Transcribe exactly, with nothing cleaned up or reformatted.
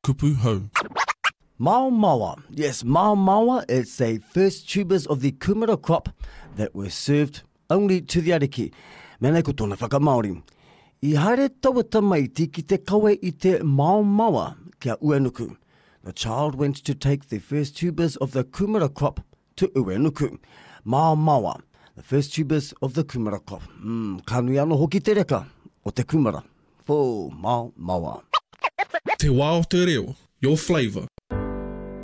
kupu hau. Mao Mawa. Yes, Mao Mawa is the first tubers of the kumara crop that were served only to the ariki. Mēnei ko tōna whakamaori. I haere taua tamaiti ki te kawe i te Mao Mawa kia Uenuku. The child went to take the first tubers of the kumara crop to Uenuku. Mao Mawa, the first tubers of the kumara crop. Mm, kanui ano hoki te reka o te kumara. Fō Mao Mawa. Te wā o te reo, your flavour.